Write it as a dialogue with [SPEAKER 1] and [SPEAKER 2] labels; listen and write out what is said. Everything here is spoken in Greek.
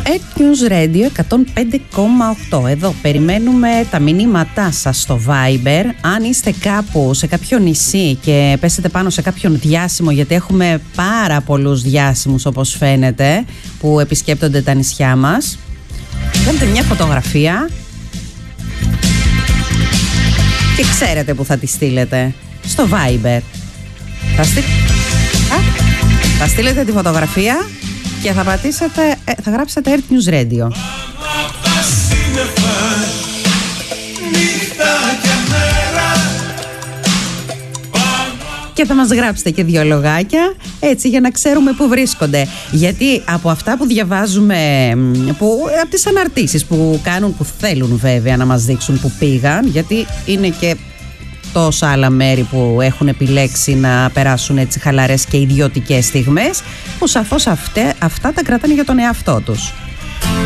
[SPEAKER 1] Earth News Radio 105,8. Εδώ περιμένουμε τα μηνύματά σας στο Viber. Αν είστε κάπου σε κάποιο νησί και πέσετε πάνω σε κάποιον διάσημο, γιατί έχουμε πάρα πολλούς διάσημους όπως φαίνεται που επισκέπτονται τα νησιά μας, κάντε μια φωτογραφία και ξέρετε που θα τη στείλετε. Στο Viber θα στείλετε τη φωτογραφία και θα πατήσετε, θα γράψετε Earth News Radio. Και θα μας γράψετε και 2 λογάκια, έτσι, για να ξέρουμε πού βρίσκονται. Γιατί από αυτά που διαβάζουμε, από τις αναρτήσεις που κάνουν, που θέλουν βέβαια να μας δείξουν που πήγαν, γιατί είναι και τόσα άλλα μέρη που έχουν επιλέξει να περάσουν έτσι χαλαρές και ιδιωτικές στιγμές, που σαφώς αυτά τα κρατάνε για τον εαυτό τους.